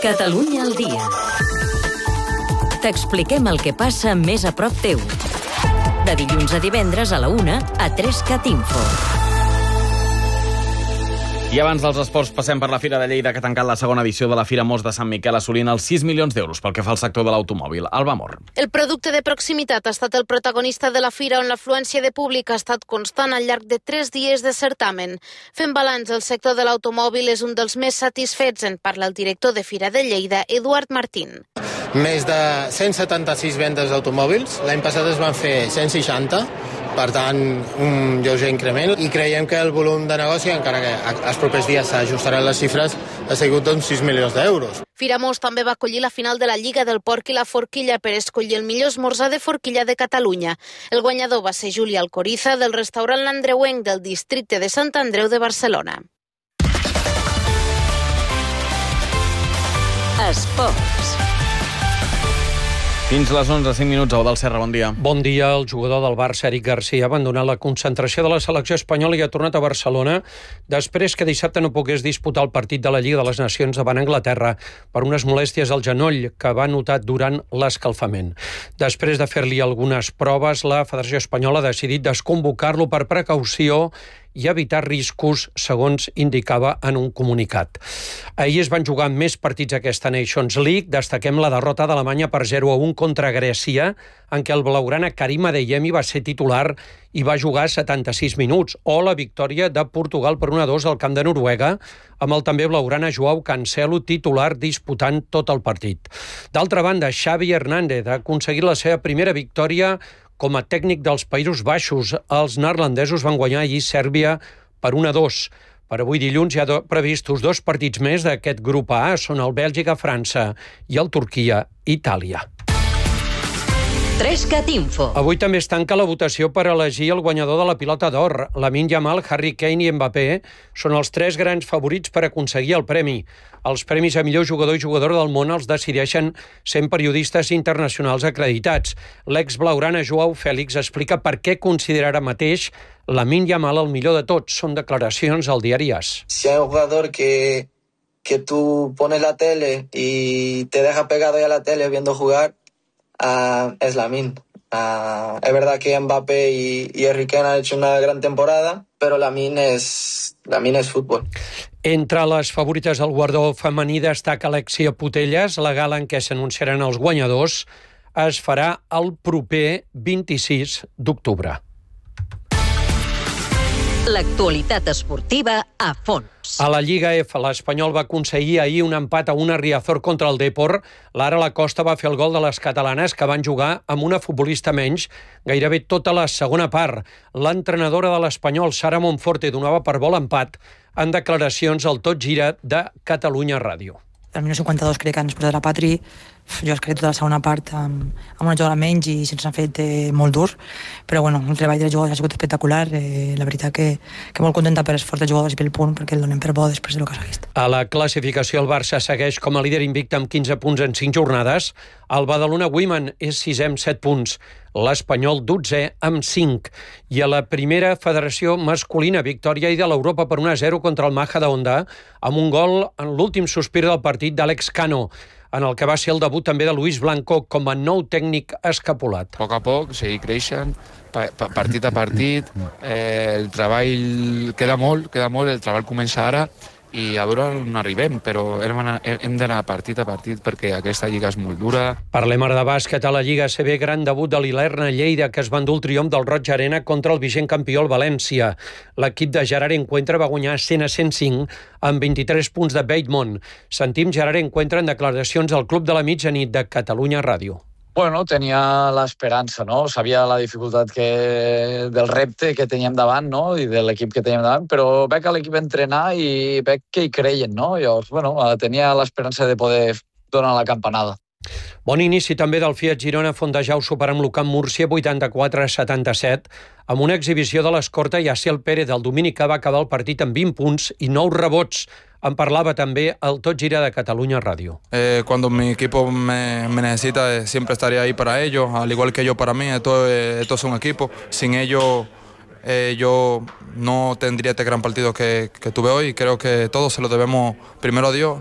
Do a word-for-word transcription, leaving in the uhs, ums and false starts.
Catalunya al dia. T'expliquem el que passa més a prop teu. De dilluns a divendres a la una a tres cat info. I abans dels esports passem per la Fira de Lleida, que ha tancat la segona edició de la Fira Mos de Sant Miquel, assolint els sis milions d'euros pel que fa al sector de l'automòbil. Alba Mor. El producte de proximitat ha estat el protagonista de la fira, on l'afluència de públic ha estat constant al llarg de tres dies de certamen. Fent balanç, el sector de l'automòbil és un dels més satisfets, en parla el director de Fira de Lleida, Eduard Martín. Més de cent setanta-sis vendes d'automòbils. L'any passat es van fer cent seixanta, per tant, un lleuger increment. I creiem que el volum de negoci, encara que els propers dies s'ajustaran les xifres, ha sigut d'uns sis milions d'euros. Fira Mos també va acollir la final de la Lliga del Porc i la Forquilla per escollir el millor esmorzar de forquilla de Catalunya. El guanyador va ser Juli Alcoriza, del restaurant L'Andreuenc del districte de Sant Andreu de Barcelona. Esports. Fins les onze, cinc minuts, Eudald Serra, bon dia. Bon dia. El jugador del Barça, Eric Garcia, ha abandonat la concentració de la selecció espanyola i ha tornat a Barcelona després que dissabte no pogués disputar el partit de la Lliga de les Nacions davant Anglaterra per unes molèsties al genoll que va notar durant l'escalfament. Després de fer-li algunes proves, la Federació Espanyola ha decidit desconvocar-lo per precaució i evitar riscos, segons indicava en un comunicat. Ahir es van jugar més partits aquesta Nations League. Destaquem la derrota d'Alemanya per zero a un contra Grècia, en què el blaugrana Karim Adeyemi va ser titular i va jugar setanta-sis minuts, o la victòria de Portugal per un a dos al camp de Noruega, amb el també blaugrana Joao Cancelo titular disputant tot el partit. D'altra banda, Xavi Hernández ha aconseguit la seva primera victòria com a tècnic dels Països Baixos. Els neerlandesos van guanyar ahir Sèrbia per un a dos. Per avui dilluns hi ha previstos dos partits més d'aquest grup A, són el Bèlgica-França i el Turquia-Itàlia. tres cat info. Avui també es tanca la votació per elegir el guanyador de la Pilota d'Or. Lamine Yamal, Harry Kane i Mbappé són els tres grans favorits per aconseguir el premi. Els premis a millor jugador i jugadora del món els decideixen cent periodistes internacionals acreditats. L'ex-blaugrana Joao Fèlix explica per què considera ara mateix Lamine Yamal el millor de tots. Són declaracions al diari AS. Si hay un jugador que, que tú pones la tele y te deja pegado ahí a la tele viendo jugar, Uh, es Lamine. Uh, es verdad que Mbappé y, y Harry Kane han hecho una gran temporada, pero Lamine es, Lamine es fútbol. Entre les favorites al guardó femení destaca Alexia Putellas. La gala en què s'anunciaran els guanyadors es farà el proper vint-i-sis d'octubre. L'actualitat esportiva a fons. A la Lliga F, l'Espanyol va aconseguir ahir un empat a una Riazor contra el Depor. Lara Lacosta va fer el gol de les catalanes, que van jugar amb una futbolista menys gairebé tota la segona part. L'entrenadora de l'Espanyol, Sara Monforte, donava per bo l'empat en declaracions al Tot Gira de Catalunya Ràdio. Al minut cinquanta-dos crec que ens posa la Patri. Jo crec tota la segona part amb, amb una jugada menys i se'ns ha fet eh, molt dur, però bueno, el treball dels jugadors ha sigut espectacular. Eh, la veritat que, que molt contenta per l'esforç dels jugadors i pel punt, perquè el donem per bo després del que s'ha vist. A la classificació, el Barça segueix com a líder invicte amb quinze punts en cinc jornades. El Badalona Women és sisè amb set punts. L'Espanyol dotzè amb cinc. I a la primera federació masculina, victòria i de l'Europa per un a zero contra el Majadahonda, amb un gol en l'últim sospir del partit d'Àlex Cano, en el que va ser el debut també de Luis Blanco com a nou tècnic escapulat. A poc a poc, seguir creixent, partit a partit, eh, el treball queda molt, queda molt, el treball comença ara, i a veure on arribem, però hem d'anar partit a partit perquè aquesta lliga és molt dura. Parlem ara de bàsquet. A la Lliga A C B, gran debut de l'Ilerna Lleida, que es va endur el triomf del Roig Arena contra el vigent campió, el València. L'equip de Gerard Encuentra va guanyar cent a cent cinc amb vint-i-tres punts de Batemont. Sentim Gerard Encuentra en declaracions al Club de la Mitjanit de Catalunya Ràdio. Bueno, tenia l'esperança, no? Sabia la dificultat que, del repte que teníem davant, no? I de l'equip que teníem davant, però veig a l'equip entrenar i veig que hi creien, no? Llavors, bueno, tenia l'esperança de poder donar la campanada. Bon inici també del Fiat Girona Fondejau superant l'Ucamp Múrcia vuitanta-quatre a setanta-set amb una exhibició de l'escorta Yaciel Pérez del Dominicà. Va acabar el partit amb vint punts i nou rebots. En parlava també el Tot Gira de Catalunya Ràdio. Eh, cuando mi equipo me, me necesita, eh, siempre estaré ahí para ellos, al igual que yo para mí. Esto, eh, esto es un equipo. Sin ellos eh, yo no tendría este gran partido que, que tuve hoy. Creo que todos se lo debemos primero a Dios.